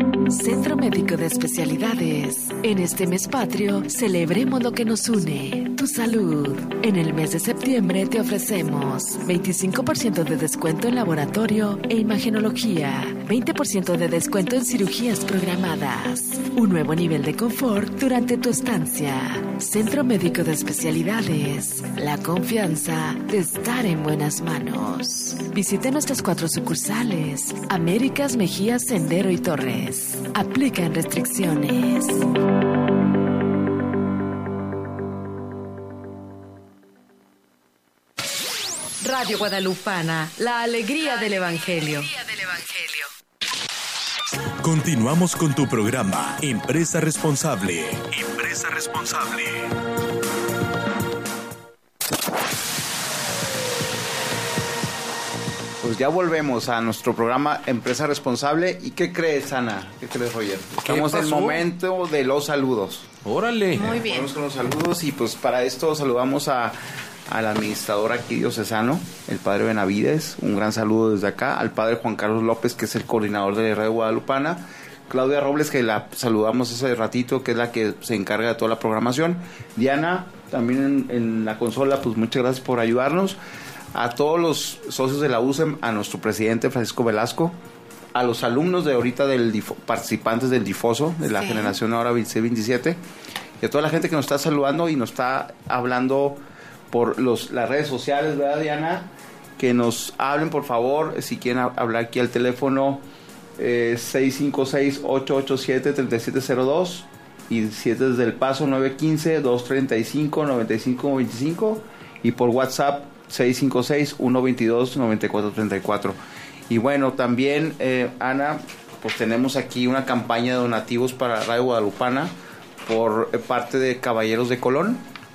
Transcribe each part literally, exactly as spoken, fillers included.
Centro Médico de Especialidades. En este mes patrio, celebremos lo que nos une, tu salud. En el mes de septiembre te ofrecemos veinticinco por ciento de descuento en laboratorio e imagenología, veinte por ciento de descuento en cirugías programadas, un nuevo nivel de confort durante tu estancia. Centro Médico de Especialidades, la confianza de estar en buenas manos. Visite nuestras cuatro sucursales, Américas, Mejías, Sendero y Torres. Aplican restricciones. Radio Guadalupana, la alegría del Evangelio. Continuamos con tu programa Empresa Responsable. Empresa Responsable. Pues ya volvemos a nuestro programa Empresa Responsable. ¿Y qué crees, Ana? ¿Qué crees, Roger? Estamos en el momento de los saludos. Órale. Muy bien. Vamos con los saludos y pues para esto saludamos a, al administrador aquí diocesano, el padre Benavides. Un gran saludo desde acá. Al padre Juan Carlos López, que es el coordinador de la Radio Guadalupana. Claudia Robles, que la saludamos hace ratito, que es la que se encarga de toda la programación. Diana, también en, en la consola, pues muchas gracias por ayudarnos. A todos los socios de la U S E M, a nuestro presidente Francisco Velasco, a los alumnos de ahorita del difo, participantes del Difoso, de la sí. generación ahora veintiséis veintisiete, y a toda la gente que nos está saludando y nos está hablando por los, las redes sociales, ¿verdad, Diana? Que nos hablen, por favor, si quieren hablar aquí al teléfono eh, seis cinco seis, ocho ocho siete, tres siete cero dos y si es desde El Paso nueve uno cinco, dos tres cinco, nueve cinco dos cinco y por WhatsApp seis cinco seis, uno dos dos, nueve cuatro tres cuatro. Y bueno, también, eh, Ana, pues tenemos aquí una campaña de donativos para Radio Guadalupana por eh, parte de Caballeros de Colón.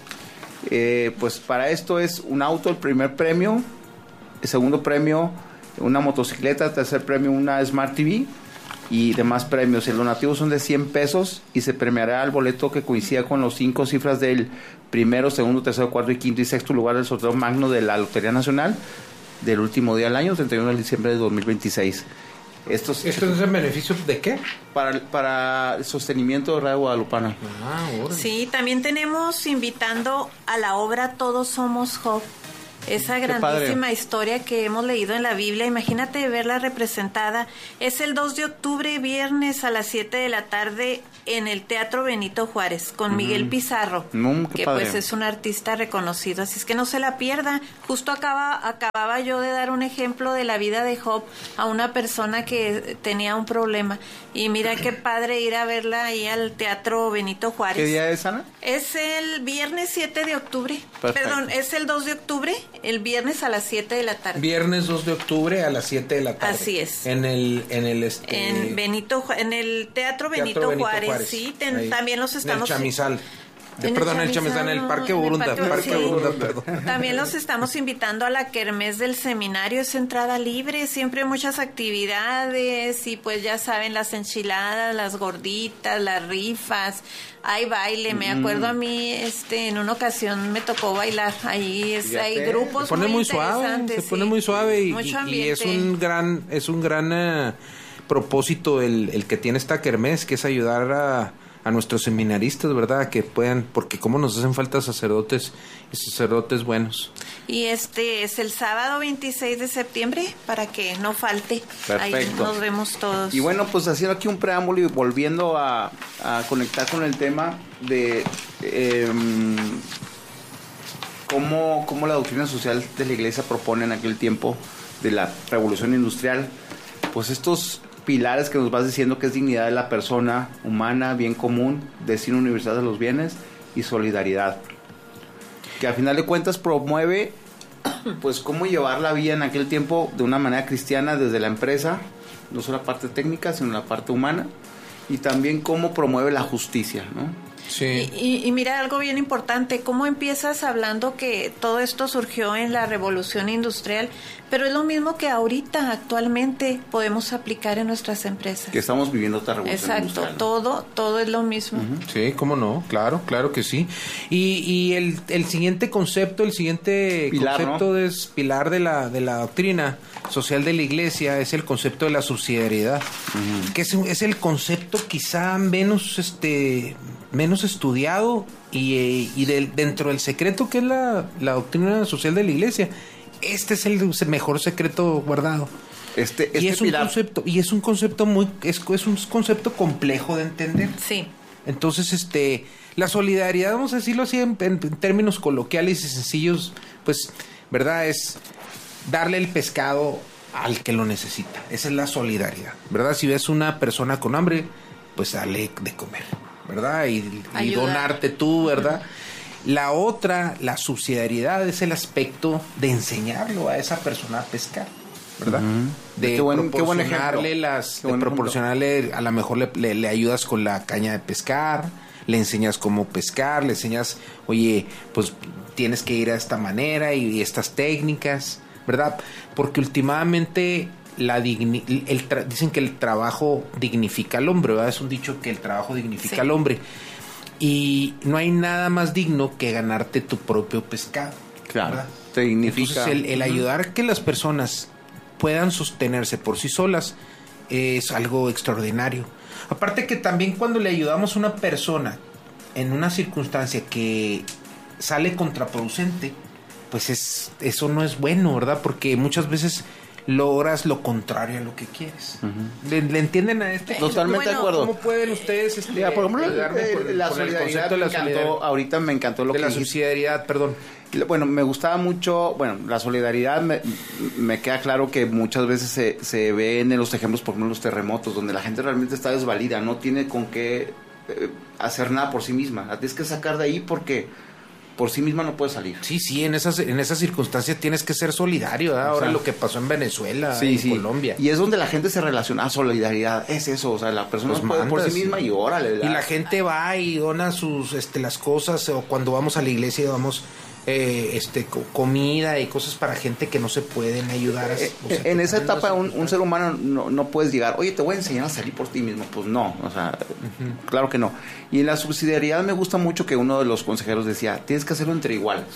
Eh, pues para esto es un auto, el primer premio, el segundo premio, una motocicleta, tercer premio, una Smart T V y demás premios. El donativo son de cien pesos y se premiará el boleto que coincida con los cinco cifras del primero, segundo, tercero, cuarto y quinto y sexto lugar del sorteo magno de la Lotería Nacional del último día del año, treinta y uno de diciembre de dos mil veintiséis. Estos, ¿Esto es en beneficio de qué? Para, para el sostenimiento de Radio Guadalupana. Ah, sí, también tenemos invitando a la obra Todos Somos Job. Esa grandísima historia que hemos leído en la Biblia, imagínate verla representada. Es el dos de octubre, viernes a las siete de la tarde en el Teatro Benito Juárez con uh-huh. Miguel Pizarro, mm, que padre. pues es un artista reconocido, así es que no se la pierda. Justo acaba, acababa yo de dar un ejemplo de la vida de Job a una persona que tenía un problema y mira qué padre ir a verla ahí al Teatro Benito Juárez. ¿Qué día es, Ana? Es el viernes siete de octubre. Perfecto. Perdón, es el dos de octubre, el viernes a las siete de la tarde. Viernes dos de octubre a las siete de la tarde. Así es. En el en el este en Benito en el Teatro Benito, Teatro Benito Juárez, Juárez. sí, ten, también los estamos en el Chamizal. De, en perdón, el el Chamizal, en el Parque Burunda, Parque, Parque sí. Burunda, perdón. También los estamos invitando a la kermés del seminario, es entrada libre, siempre muchas actividades y pues ya saben, las enchiladas, las gorditas, las rifas, hay baile, me acuerdo a mí, este, en una ocasión me tocó bailar, ahí es, hay grupos se pone muy, muy suave, se pone sí. muy suave y, y, y es un gran, es un gran uh, propósito el, el que tiene esta kermés, que es ayudar a a nuestros seminaristas, ¿verdad? Que puedan, porque cómo nos hacen falta sacerdotes y sacerdotes buenos. Y este es el sábado veintiséis de septiembre, para que no falte. Perfecto. Ahí nos vemos todos. Y bueno, pues haciendo aquí un preámbulo y volviendo a, a conectar con el tema de eh, cómo, cómo la doctrina social de la Iglesia propone en aquel tiempo de la revolución industrial, pues estos pilares que nos vas diciendo, que es dignidad de la persona humana, bien común, destino universal de los bienes y solidaridad, que al final de cuentas promueve pues cómo llevar la vida en aquel tiempo de una manera cristiana desde la empresa, no solo la parte técnica sino la parte humana, y también cómo promueve la justicia, ¿no? Sí. Y, y, y mira, algo bien importante, ¿cómo empiezas hablando que todo esto surgió en la revolución industrial? Pero es lo mismo que ahorita, actualmente, podemos aplicar en nuestras empresas. Que estamos viviendo otra revolución Exacto, industrial. Exacto, todo, todo es lo mismo. Uh-huh. Sí, cómo no, claro, claro que sí. Y, y el, el siguiente concepto, el siguiente pilar, concepto ¿no? es pilar de la, de la doctrina social de la Iglesia, es el concepto de la subsidiariedad, uh-huh. que es, es el concepto quizá menos, este, menos estudiado y, y de, dentro del secreto que es la, la doctrina social de la Iglesia. Este es el mejor secreto guardado. Este, este y es un pilar. concepto y es un concepto muy es, es un concepto complejo de entender. Sí. Entonces, este, la solidaridad, vamos a decirlo así en, en términos coloquiales y sencillos, pues, verdad, es darle el pescado al que lo necesita. Esa es la solidaridad, ¿verdad? Si ves una persona con hambre, pues dale de comer, ¿verdad? Y, y donarte tú, ¿verdad? La otra, la subsidiariedad, es el aspecto de enseñarlo a esa persona a pescar, ¿verdad? Uh-huh. De qué buen, proporcionarle qué buen las, qué de buen proporcionarle, ejemplo. A lo mejor le, le, le ayudas con la caña de pescar, le enseñas cómo pescar, le enseñas, oye, pues tienes que ir a esta manera y, y estas técnicas, ¿verdad? Porque últimamente la digni, el tra, dicen que el trabajo dignifica al hombre, ¿verdad? Es un dicho que el trabajo dignifica sí. al hombre. Y no hay nada más digno que ganarte tu propio pescado. Claro, ¿verdad? te dignifica. Entonces el, el ayudar a que las personas puedan sostenerse por sí solas es algo extraordinario. Aparte que también cuando le ayudamos a una persona en una circunstancia que sale contraproducente, pues es eso no es bueno, ¿verdad? Porque muchas veces logras lo contrario a lo que quieres. Uh-huh. ¿Le, ¿Le entienden a este? Totalmente bueno, de acuerdo. ¿Cómo pueden ustedes este, ya, por ejemplo, eh, la con solidaridad el me encantó, ahorita me encantó lo de que la dijiste. subsidiariedad, perdón. Bueno, me gustaba mucho, bueno, la solidaridad, me, me queda claro que muchas veces se, se ve en los ejemplos, por ejemplo, los terremotos, donde la gente realmente está desvalida, no tiene con qué eh, hacer nada por sí misma, la tienes que sacar de ahí porque por sí misma no puede salir. Sí, sí, en esas en esas circunstancias tienes que ser solidario, ¿verdad? Ahora o sea, lo que pasó en Venezuela, sí, en sí. Colombia. Y es donde la gente se relaciona, ah, solidaridad, es eso, o sea, la persona pues no puede mandas, por sí misma y órale. Y la gente va y dona sus este las cosas, o cuando vamos a la iglesia damos eh, este co- comida y cosas para gente que no se pueden ayudar. A, eh, o sea, en esa etapa un, un ser humano no, no puedes llegar, oye, te voy a enseñar a salir por ti mismo, pues no, o sea, uh-huh. claro que no. Y en la subsidiariedad me gusta mucho que uno de los consejeros decía, tienes que hacerlo entre iguales.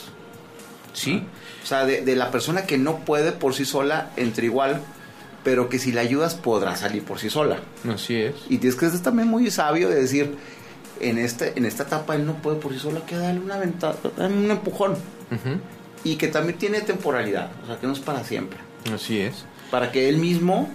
Sí. O sea, de, de la persona que no puede por sí sola, entre igual, pero que si la ayudas podrá salir por sí sola. Así es. Y tienes que ser también muy sabio de decir, en este en esta etapa él no puede por sí sola, que darle una ventaja, un empujón. Uh-huh. Y que también tiene temporalidad, o sea, que no es para siempre. Así es. Para que él mismo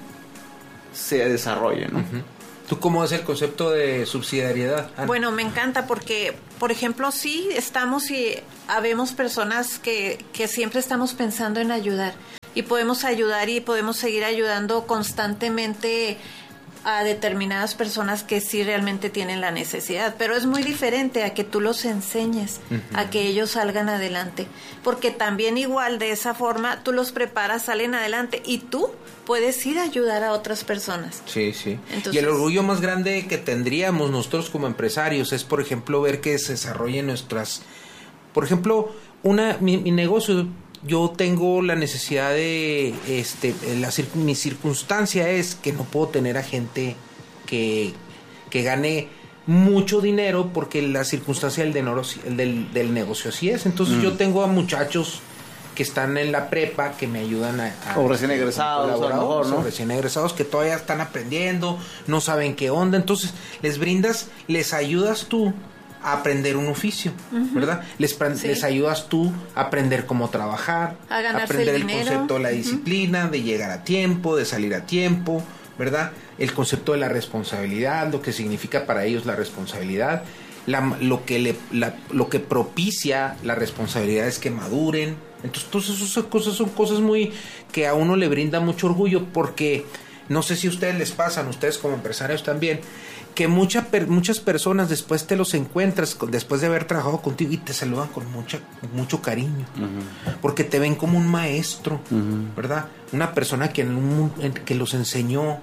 se desarrolle, ¿no? Uh-huh. ¿Tú cómo es el concepto de subsidiariedad, Ana? Bueno, me encanta porque, por ejemplo, sí estamos y habemos personas que, que siempre estamos pensando en ayudar y podemos ayudar y podemos seguir ayudando constantemente a determinadas personas que sí realmente tienen la necesidad, pero es muy diferente a que tú los enseñes, uh-huh. a que ellos salgan adelante, porque también igual de esa forma tú los preparas, salen adelante y tú puedes ir a ayudar a otras personas. Sí, sí. Entonces, y el orgullo más grande que tendríamos nosotros como empresarios es, por ejemplo, ver que se desarrollen nuestras, por ejemplo, una mi, mi negocio. Yo tengo la necesidad de, este, la, mi circunstancia es que no puedo tener a gente que, que gane mucho dinero porque la circunstancia del, denoro, del, del negocio así es. Entonces mm. yo tengo a muchachos que están en la prepa que me ayudan a... a o recién egresados, a lo mejor, ¿no? O recién egresados que todavía están aprendiendo, no saben qué onda. Entonces les brindas, les ayudas tú a aprender un oficio, uh-huh. ¿verdad? Les, sí. les ayudas tú a aprender cómo trabajar, a, a aprender el, el concepto de la uh-huh. disciplina, de llegar a tiempo, de salir a tiempo, ¿verdad? El concepto de la responsabilidad, lo que significa para ellos la responsabilidad, la, lo, que le, la, lo que propicia la responsabilidad es que maduren. Entonces, todas esas cosas son cosas muy que a uno le brinda mucho orgullo porque no sé si a ustedes les pasan, ustedes como empresarios también, que mucha, per, muchas personas después te los encuentras con, después de haber trabajado contigo y te saludan con mucha, mucho cariño, uh-huh. porque te ven como un maestro, uh-huh. ¿verdad? Una persona que, en un, que los enseñó,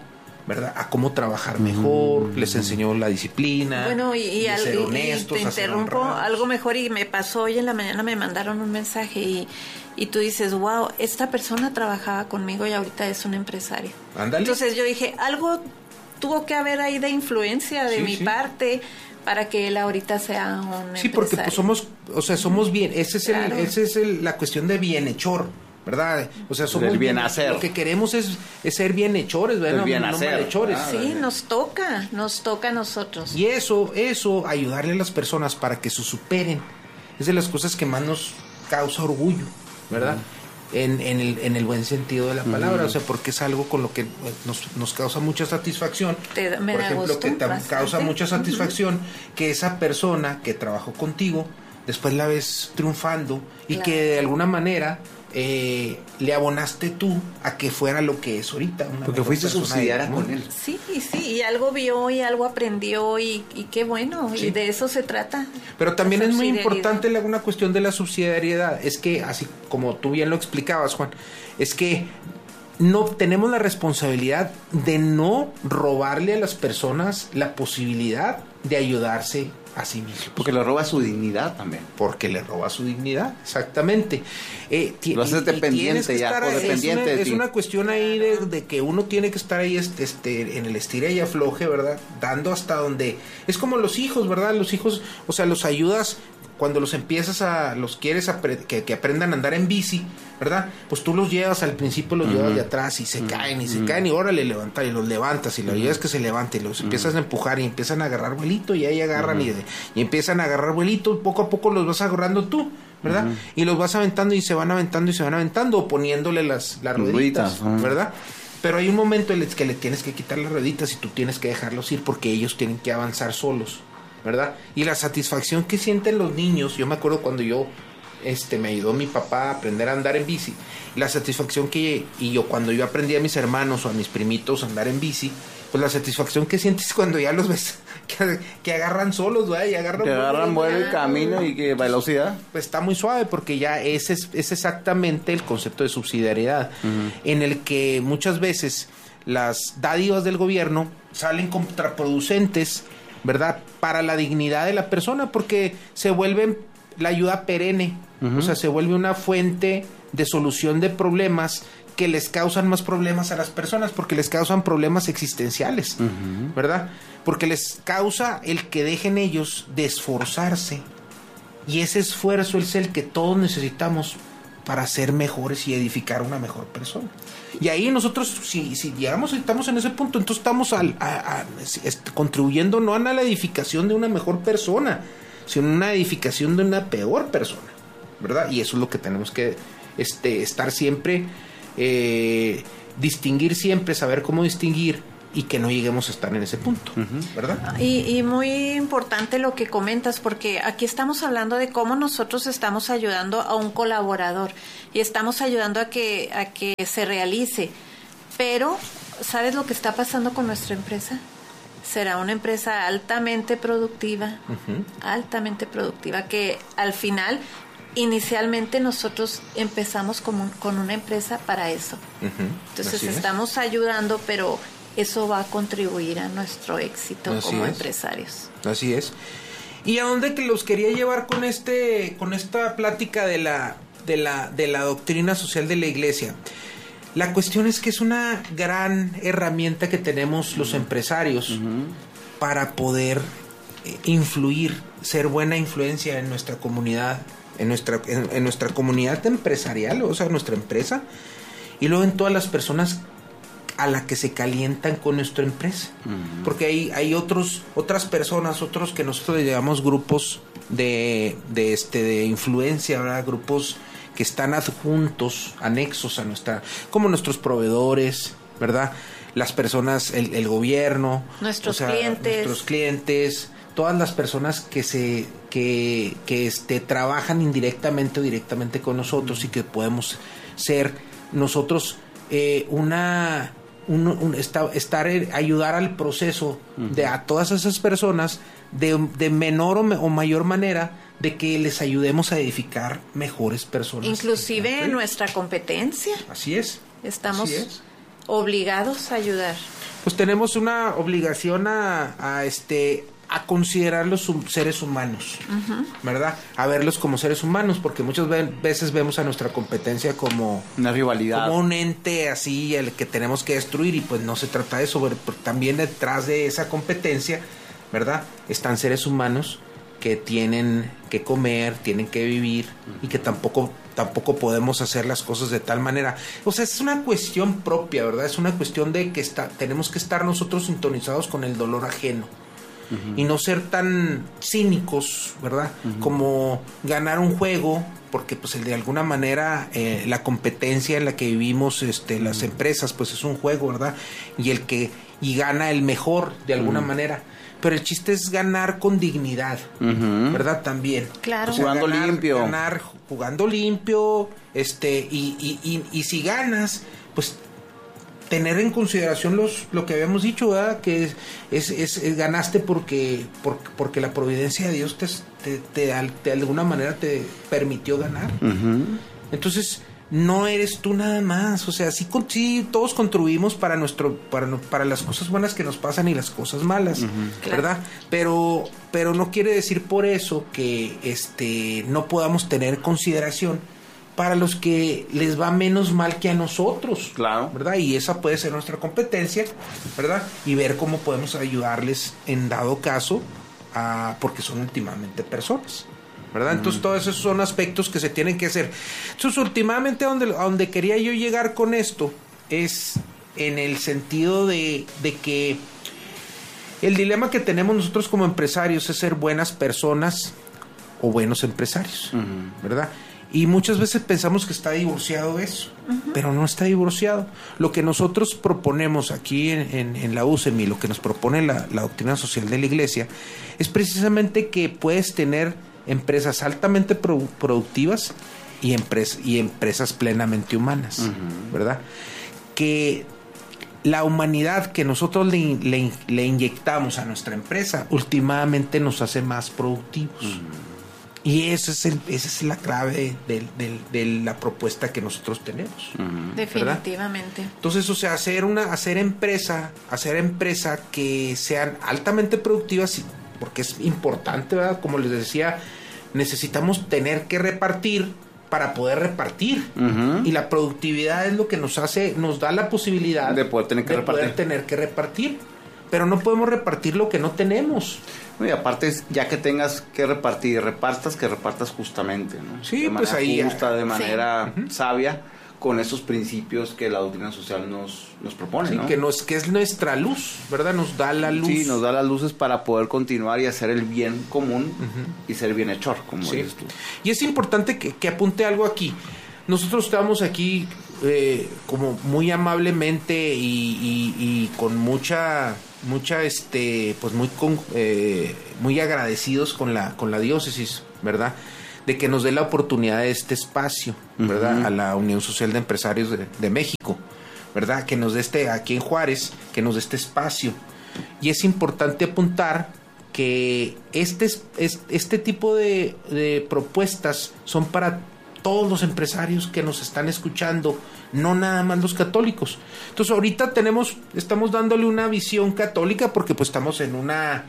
¿verdad? A cómo trabajar mejor, mm. les enseñó la disciplina, bueno, y, y, a ser y, honestos, y te interrumpo, algo mejor, y me pasó hoy en la mañana, me mandaron un mensaje y, y tú dices, wow, esta persona trabajaba conmigo y ahorita es un empresario. Ándale. Entonces yo dije, algo tuvo que haber ahí de influencia de sí, mi sí. parte para que él ahorita sea un sí, empresario. Sí, porque pues somos, o sea, somos bien, ese es claro. el, ese es el, la cuestión de bienhechor, ¿verdad? O sea, somos el bien bien, hacer. Lo que queremos es, es ser bienhechores, ¿verdad? Bien no, hacer. no malhechores. Ah, sí, nos toca, nos toca a nosotros. Y eso, eso, ayudarle a las personas para que se superen, es de las cosas que más nos causa orgullo, ¿verdad? Uh-huh. En, en, el, en el buen sentido de la palabra, uh-huh. o sea, porque es algo con lo que nos, nos causa mucha satisfacción. Te, me Por ejemplo, gusto, que te bastante. causa mucha satisfacción uh-huh. que esa persona que trabajó contigo, después la ves triunfando y claro. que de alguna manera eh, le abonaste tú a que fuera lo que es ahorita. Una porque fuiste subsidiaria con él. Sí, sí, y algo vio y algo aprendió y, y qué bueno, sí. y de eso se trata. Pero también es muy importante la, una cuestión de la subsidiariedad, es que así como tú bien lo explicabas, Juan, es que no tenemos la responsabilidad de no robarle a las personas la posibilidad de ayudarse a sí mismos. Porque le roba su dignidad también. Porque le roba su dignidad, exactamente. Eh, t- Lo haces dependiente ya, codependiente de ti. Es ti. una cuestión ahí de, de que uno tiene que estar ahí este, este, en el estira y afloje, ¿verdad? Dando hasta donde... Es como los hijos, ¿verdad? Los hijos, o sea, los ayudas cuando los empiezas a... Los quieres a pre- que, que aprendan a andar en bici, ¿verdad? Pues tú los llevas al principio, los uh-huh. llevas de atrás y se uh-huh. caen y se uh-huh. caen y órale, levanta y los levantas y los uh-huh. llevas que se levanten y los uh-huh. empiezas a empujar y empiezan a agarrar vuelito y ahí agarran uh-huh. y, y empiezan a agarrar vuelito, poco a poco los vas agarrando tú, ¿verdad? Uh-huh. Y los vas aventando y se van aventando y se van aventando o poniéndole las, las rueditas, uh-huh. ¿verdad? Pero hay un momento en el que le tienes que quitar las rueditas y tú tienes que dejarlos ir porque ellos tienen que avanzar solos, ¿verdad? Y la satisfacción que sienten los niños, yo me acuerdo cuando yo este me ayudó mi papá a aprender a andar en bici, la satisfacción que y yo cuando yo aprendí a mis hermanos o a mis primitos a andar en bici, pues la satisfacción que sientes cuando ya los ves que, que agarran solos, ¿verdad? Y agarran que agarran vuelo y camino y que velocidad. Pues está muy suave porque ya ese es, es exactamente el concepto de subsidiariedad, uh-huh. en el que muchas veces las dádivas del gobierno salen contraproducentes, ¿verdad? Para la dignidad de la persona porque se vuelven la ayuda perenne, uh-huh. o sea, se vuelve una fuente de solución de problemas que les causan más problemas a las personas porque les causan problemas existenciales, uh-huh. ¿verdad? Porque les causa el que dejen ellos de esforzarse y ese esfuerzo es el que todos necesitamos para ser mejores y edificar una mejor persona. Y ahí nosotros, si, si llegamos, estamos en ese punto, entonces estamos al, a, a, est- contribuyendo no a la edificación de una mejor persona, sino a una edificación de una peor persona, ¿verdad? Y eso es lo que tenemos que este, estar siempre, eh, distinguir siempre, saber cómo distinguir y que no lleguemos a estar en ese punto, uh-huh. ¿verdad? Y, y muy importante lo que comentas, porque aquí estamos hablando de cómo nosotros estamos ayudando a un colaborador y estamos ayudando a que, a que se realice, pero ¿sabes lo que está pasando con nuestra empresa? Será una empresa altamente productiva, uh-huh. altamente productiva, que al final, inicialmente nosotros empezamos como, con una empresa para eso. Uh-huh. Entonces Así estamos es. ayudando, pero eso va a contribuir a nuestro éxito Así como es. empresarios. Así es. ¿Y a dónde que los quería llevar con este, con esta plática de la, de la, de la doctrina social de la Iglesia? La cuestión es que es una gran herramienta que tenemos los empresarios uh-huh. para poder influir, ser buena influencia en nuestra comunidad, en nuestra, en, en nuestra comunidad empresarial, o sea, nuestra empresa, y luego en todas las personas a la que se calientan con nuestra empresa, uh-huh. porque hay, hay otros, otras personas, otros que nosotros le llamamos grupos de, de este, de influencia, ¿verdad? Grupos que están adjuntos, anexos a nuestra, como nuestros proveedores, ¿verdad? Las personas, el, el gobierno, nuestros o sea, clientes, nuestros clientes, todas las personas que se, que, que este, trabajan indirectamente o directamente con nosotros y que podemos ser nosotros eh, una, un, un, esta, estar, ayudar al proceso uh-huh. de a todas esas personas de, de menor o, me, o mayor manera, de que les ayudemos a edificar mejores personas. Inclusive en nuestra competencia. Así es. Estamos Así es. obligados a ayudar. pues tenemos una obligación a, a este a considerar los seres humanos, uh-huh. ¿verdad? A verlos como seres humanos, porque muchas veces vemos a nuestra competencia como una rivalidad, como un ente así el que tenemos que destruir, y pues no se trata de eso. Pero también detrás de esa competencia, ¿verdad?, están seres humanos que tienen que comer, tienen que vivir, uh-huh. y que tampoco tampoco podemos hacer las cosas de tal manera. O sea, es una cuestión propia, ¿verdad? Es una cuestión de que está, tenemos que estar nosotros sintonizados con el dolor ajeno. Uh-huh. Y no ser tan cínicos, ¿verdad? Uh-huh. Como ganar un juego, porque pues el de alguna manera eh, la competencia en la que vivimos, este, uh-huh. las empresas, pues es un juego, ¿verdad? Y el que y gana el mejor de alguna uh-huh. manera. Pero el chiste es ganar con dignidad, uh-huh. ¿verdad? También. Claro. O sea, jugando ganar, limpio. Ganar jugando limpio, este, y, y, y, y si ganas, pues tener en consideración los lo que habíamos dicho, ¿verdad? Que es, es, es, es ganaste porque, porque porque la providencia de Dios te, te, te, te de alguna manera te permitió ganar. Uh-huh. Entonces no eres tú nada más, o sea, sí, sí todos contribuimos para nuestro para para las cosas buenas que nos pasan y las cosas malas, uh-huh. ¿verdad? Claro. Pero pero no quiere decir por eso que este no podamos tener consideración para los que les va menos mal que a nosotros, claro, ¿verdad? Y esa puede ser nuestra competencia, ¿verdad? Y ver cómo podemos ayudarles en dado caso, a, porque son últimamente personas, ¿verdad? Mm. Entonces todos esos son aspectos que se tienen que hacer. Entonces últimamente a donde, a donde quería yo llegar con esto es en el sentido de, de que el dilema que tenemos nosotros como empresarios es ser buenas personas o buenos empresarios, mm. ¿verdad? Y muchas veces pensamos que está divorciado eso, uh-huh. pero no está divorciado. Lo que nosotros proponemos aquí en, en, en la U C E M y lo que nos propone la, la doctrina social de la Iglesia es precisamente que puedes tener empresas altamente pro, productivas y, empres, y empresas plenamente humanas, uh-huh. ¿verdad? Que la humanidad que nosotros le, le, le inyectamos a nuestra empresa últimamente nos hace más productivos. Uh-huh. Y esa es, el, esa es la clave de, de, de la propuesta que nosotros tenemos. Uh-huh. Definitivamente. ¿Verdad? Entonces, o sea, hacer una, hacer empresa, hacer empresa que sean altamente productivas, porque es importante, ¿verdad? Como les decía, necesitamos tener que repartir para poder repartir. Uh-huh. Y la productividad es lo que nos hace, nos da la posibilidad de poder tener que de repartir. Poder tener que repartir. Pero no podemos repartir lo que no tenemos. Y aparte, ya que tengas que repartir, repartas, que repartas justamente, ¿no? Sí, de pues ahí. Justa, de manera sí. sabia, con esos principios que la doctrina social nos, nos propone, sí, ¿no? que, nos, que es nuestra luz, ¿verdad? Nos da la luz. Sí, nos da las luces para poder continuar y hacer el bien común uh-huh. y ser bienhechor, como sí. dices tú. Y es importante que, que apunte algo aquí. Nosotros estamos aquí eh, como muy amablemente y, y, y con mucha... mucha este pues muy con, eh, muy agradecidos con la con la diócesis, ¿verdad? De que nos dé la oportunidad de este espacio, ¿verdad? Uh-huh. A la Unión Social de Empresarios de, de México, ¿verdad? Que nos dé este aquí en Juárez, que nos dé este espacio. Y es importante apuntar que este es, este tipo de, de propuestas son para todos los empresarios que nos están escuchando, no nada más los católicos. Entonces ahorita tenemos, estamos dándole una visión católica porque pues estamos en una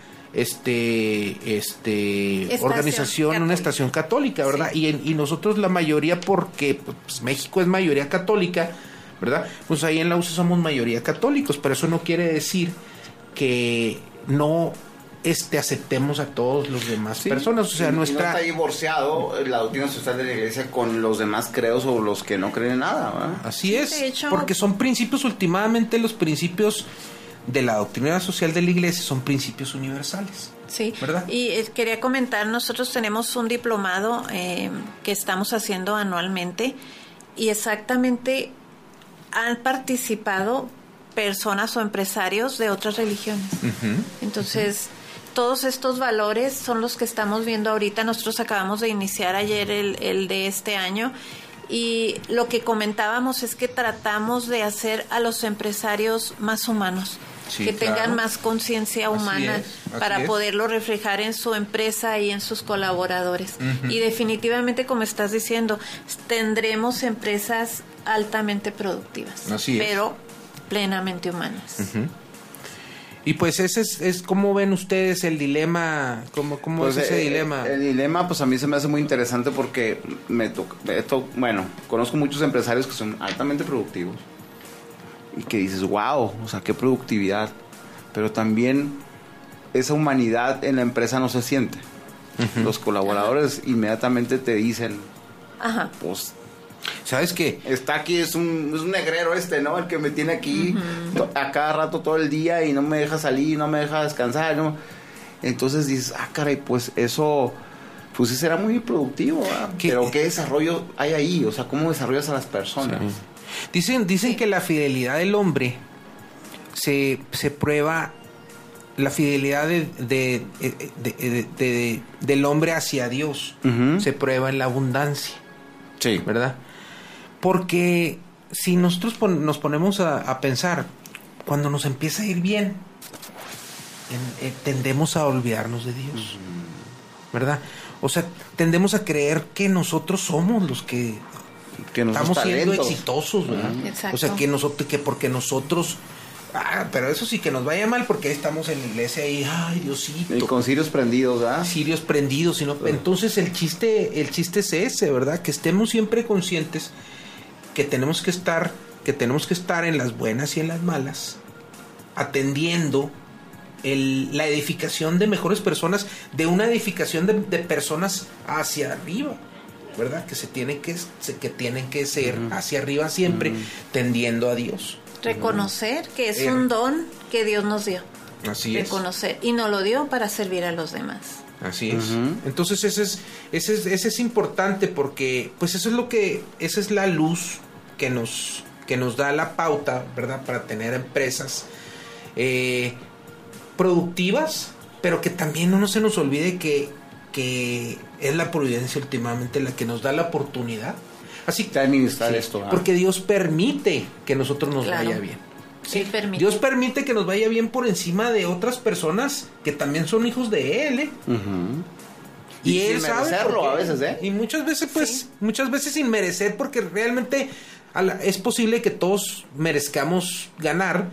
este este estación organización, católica. Una estación católica, ¿verdad? Sí. Y, en, y nosotros la mayoría, porque pues, México es mayoría católica, ¿verdad? Pues ahí en la U C E somos mayoría católicos, pero eso no quiere decir que no este aceptemos a todos los demás sí, personas, o sea, y, nuestra... y no está divorciado la doctrina social de la Iglesia con los demás credos o los que no creen en nada, ¿verdad? Así sí, es, hecho... porque son principios, últimamente los principios de la doctrina social de la Iglesia son principios universales. Sí, ¿verdad? Y eh, quería comentar, nosotros tenemos un diplomado eh, que estamos haciendo anualmente y exactamente han participado personas o empresarios de otras religiones. Uh-huh. Entonces... Uh-huh. Todos estos valores son los que estamos viendo ahorita. Nosotros acabamos de iniciar ayer el, el de este año y lo que comentábamos es que tratamos de hacer a los empresarios más humanos, sí, que claro. tengan más conciencia humana es, para es. poderlo reflejar en su empresa y en sus colaboradores. Uh-huh. Y definitivamente, como estás diciendo, tendremos empresas altamente productivas, así pero es. plenamente humanas. Uh-huh. Y pues ese es, es ¿cómo ven ustedes el dilema? ¿Cómo, cómo pues es ese el, dilema? El, el dilema, pues a mí se me hace muy interesante porque me toca, esto, bueno, conozco muchos empresarios que son altamente productivos y que dices, wow, o sea, qué productividad, pero también esa humanidad en la empresa no se siente. Uh-huh. Los colaboradores Ajá. inmediatamente te dicen, Ajá. pues... ¿Sabes qué? Está aquí, es un, es un negrero este, ¿no? El que me tiene aquí uh-huh. to- a cada rato todo el día y no me deja salir, no me deja descansar, ¿no? Entonces dices, ah, caray, pues eso, pues sí será muy productivo, ¿verdad? ¿Qué? Pero ¿qué desarrollo hay ahí? O sea, ¿cómo desarrollas a las personas? Sí. Dicen, dicen sí. que la fidelidad del hombre se, se prueba, la fidelidad de, de, de, de, de, de, del hombre hacia Dios uh-huh. se prueba en la abundancia. Sí. ¿Verdad? Porque si nosotros pon- nos ponemos a, a pensar, cuando nos empieza a ir bien, en, eh, tendemos a olvidarnos de Dios, uh-huh. ¿verdad? O sea, tendemos a creer que nosotros somos los que, que estamos siendo talentos. exitosos, ¿verdad? Uh-huh. Exacto. O sea, que nosotros, que porque nosotros... Ah, pero eso sí que nos vaya mal porque estamos en la iglesia y ay, Diosito. Y con cirios prendidos, ¿verdad? Cirios prendidos, sino uh. entonces el chiste, el chiste es ese, ¿verdad? Que estemos siempre conscientes que tenemos que estar, que tenemos que estar en las buenas y en las malas, atendiendo el, la edificación de mejores personas, de una edificación de, de personas hacia arriba, ¿verdad? Que se tienen que, se, que tienen que ser uh-huh. hacia arriba siempre, uh-huh. tendiendo a Dios. Reconocer que es un don que Dios nos dio. Así es. Reconocer. Y nos lo dio para servir a los demás. Así es. Uh-huh. Entonces ese es, ese es, ese es importante porque, pues eso es lo que, esa es la luz que nos, que nos da la pauta, ¿verdad? Para tener empresas eh, productivas, pero que también no se nos olvide que, que es la providencia últimamente la que nos da la oportunidad. Así que administrar sí, esto, ¿ah? Porque Dios permite que nosotros nos claro. vaya bien. Sí, permite. Dios permite que nos vaya bien por encima de otras personas que también son hijos de Él, ¿eh? Uh-huh. Y, y Él sabe merecerlo a veces, ¿eh? Y muchas veces, pues, sí. muchas veces sin merecer, porque realmente a la, es posible que todos merezcamos ganar,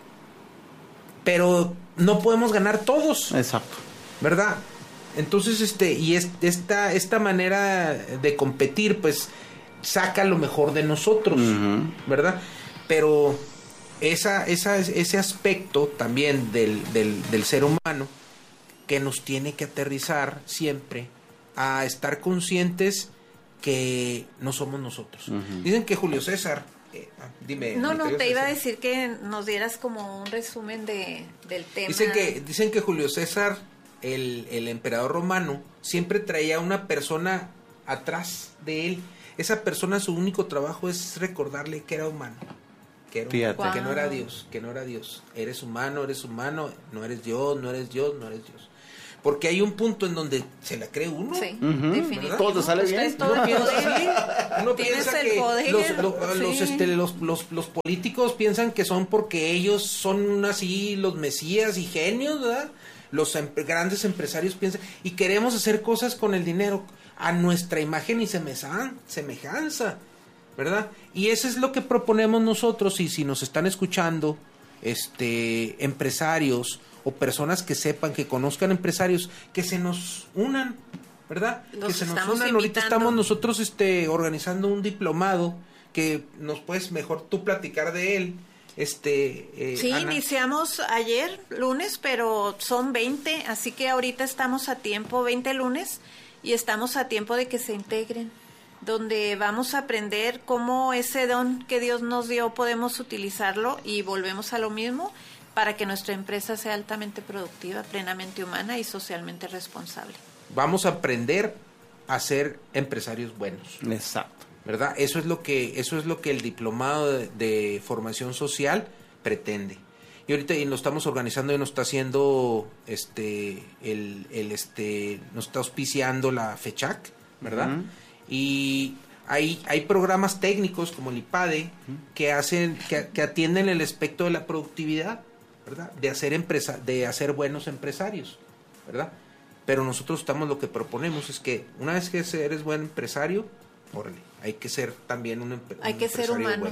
pero no podemos ganar todos. Exacto. ¿Verdad? Entonces, este, y es, esta, esta manera de competir, pues, saca lo mejor de nosotros, uh-huh. ¿verdad? Pero esa, esa, ese aspecto también del, del, del ser humano que nos tiene que aterrizar siempre a estar conscientes que no somos nosotros. Uh-huh. Dicen que Julio César, eh, dime. No, no, te iba a decir que nos dieras como un resumen de, del tema. Dicen que, dicen que Julio César, el, el emperador romano, siempre traía una persona atrás de él. Esa persona, su único trabajo es recordarle que era humano, que, era humano, wow. que no era Dios, que no era Dios. Eres humano, eres humano, no eres Dios, no eres Dios, no eres Dios. Porque hay un punto en donde se la cree uno. Sí, uh-huh. definitivamente. Todo te sale bien. Todo uno piensa, uno piensa que los, los, sí. los, este, los, los, los políticos piensan que son porque ellos son así los mesías y genios, ¿verdad? Los em- grandes empresarios piensan y queremos hacer cosas con el dinero a nuestra imagen y semejanza, ¿verdad? Y eso es lo que proponemos nosotros. Y si nos están escuchando este empresarios o personas que sepan, que conozcan empresarios, que se nos unan, ¿verdad? Los que se nos estamos unan. invitando. Ahorita estamos nosotros este organizando un diplomado que nos puedes mejor tú platicar de él. Este, eh, sí, Ana. Iniciamos ayer, lunes, pero son veinte, así que ahorita estamos a tiempo, veinte lunes, y estamos a tiempo de que se integren, donde vamos a aprender cómo ese don que Dios nos dio podemos utilizarlo y volvemos a lo mismo para que nuestra empresa sea altamente productiva, plenamente humana y socialmente responsable. Vamos a aprender a ser empresarios buenos. Exacto. ¿Verdad? Eso es lo que eso es lo que el diplomado de, de formación social pretende. Y ahorita y nos estamos organizando y nos está haciendo este el, el este nos está auspiciando la FECHAC, ¿verdad? Uh-huh. Y hay hay programas técnicos como el IPADE uh-huh. que hacen que, que atienden el aspecto de la productividad, ¿verdad? De hacer empresa de hacer buenos empresarios, ¿verdad? Pero nosotros estamos lo que proponemos es que una vez que eres buen empresario, órale, hay que ser también un, emp- hay un que ser humanos. Bueno.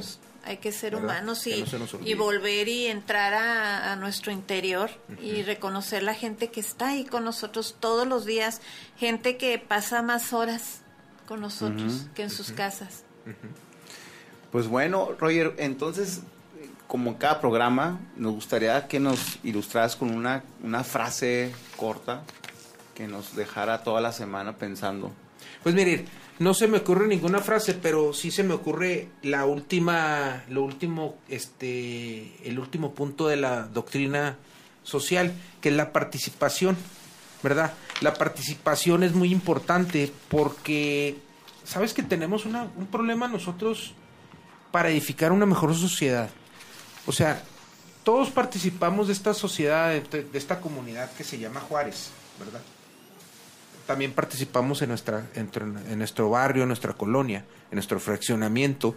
hay que ser ¿verdad? Humanos y, no y volver y entrar a, a nuestro interior uh-huh. y reconocer la gente que está ahí con nosotros todos los días, gente que pasa más horas con nosotros uh-huh. que en sus uh-huh. casas. Uh-huh. Pues bueno, Roger, entonces, como en cada programa, nos gustaría que nos ilustraras con una, una frase corta que nos dejara toda la semana pensando. Pues miren, no se me ocurre ninguna frase, pero sí se me ocurre la última, lo último, este, el último punto de la doctrina social, que es la participación, ¿verdad? La participación es muy importante porque, ¿sabes que tenemos una, un problema nosotros para edificar una mejor sociedad? O sea, todos participamos de esta sociedad, de, de esta comunidad que se llama Juárez, ¿verdad? También participamos en nuestra en, en nuestro barrio, en nuestra colonia, en nuestro fraccionamiento,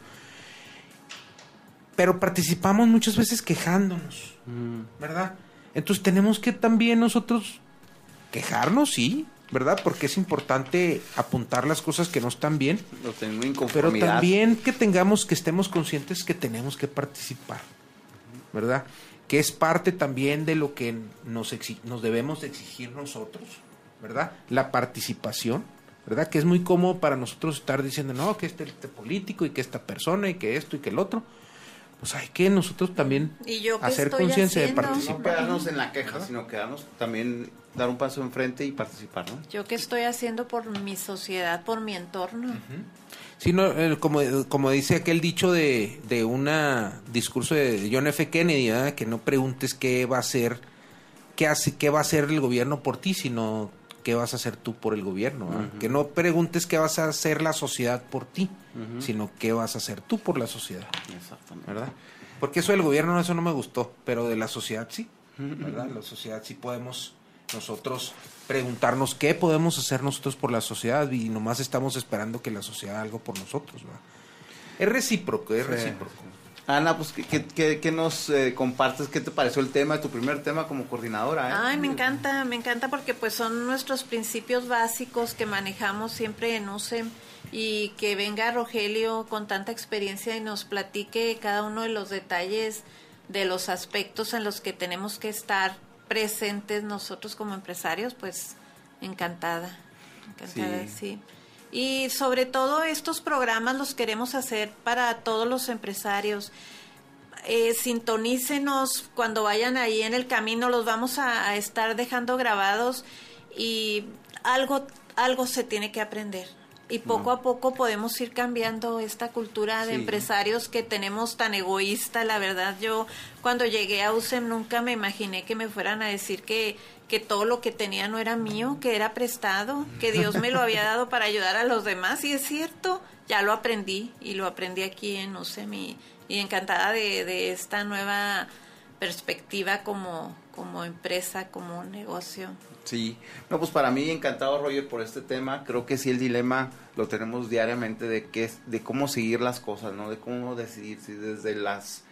pero participamos muchas veces quejándonos, mm. ¿verdad? Entonces tenemos que también nosotros quejarnos, sí, ¿verdad? Porque es importante apuntar las cosas que no están bien, pero también que tengamos, que estemos conscientes que tenemos que participar, ¿verdad? Que es parte también de lo que nos, exi- nos debemos exigir nosotros, ¿verdad? La participación, ¿verdad? Que es muy cómodo para nosotros estar diciendo, no, que este, este político y que esta persona y que esto y que el otro. Pues hay que nosotros también hacer conciencia de participar. No quedarnos en la queja, sino quedarnos también, dar un paso enfrente y participar, ¿no? Yo qué estoy haciendo por mi sociedad, por mi entorno. Uh-huh. Sí, no, eh, como, como dice aquel dicho de, de un discurso de John F. Kennedy, ¿verdad? Que no preguntes qué va a hacer, qué hace, qué va a hacer el gobierno por ti, sino qué vas a hacer tú por el gobierno, uh-huh. Que no preguntes qué vas a hacer la sociedad por ti, uh-huh. sino qué vas a hacer tú por la sociedad. Exactamente. ¿Verdad? Porque eso del gobierno, eso no me gustó, pero de la sociedad sí, ¿verdad? La sociedad sí podemos nosotros preguntarnos qué podemos hacer nosotros por la sociedad y nomás estamos esperando que la sociedad haga algo por nosotros, ¿verdad? Es recíproco, es sí. recíproco. Ana, pues, ¿qué, qué, qué nos eh, compartes? ¿Qué te pareció el tema, tu primer tema como coordinadora? ¿eh? Ay, me encanta, me encanta porque pues son nuestros principios básicos que manejamos siempre en U S E M y que venga Rogelio con tanta experiencia y nos platique cada uno de los detalles de los aspectos en los que tenemos que estar presentes nosotros como empresarios, pues encantada, encantada, sí. sí. Y sobre todo estos programas los queremos hacer para todos los empresarios. Eh, sintonícenos cuando vayan ahí en el camino, los vamos a, a estar dejando grabados y algo, algo se tiene que aprender. Y poco no. a poco podemos ir cambiando esta cultura de sí. empresarios que tenemos tan egoísta. La verdad, yo cuando llegué a U S E M nunca me imaginé que me fueran a decir que, que todo lo que tenía no era mío, que era prestado, que Dios me lo había dado para ayudar a los demás. Y es cierto, ya lo aprendí y lo aprendí aquí en U S E M y, y encantada de, de esta nueva perspectiva como, como empresa, como negocio. Sí, no, pues para mí encantado, Roger, por este tema. Creo que sí, el dilema lo tenemos diariamente de qué, de cómo seguir las cosas, ¿no? De cómo decidir, si desde las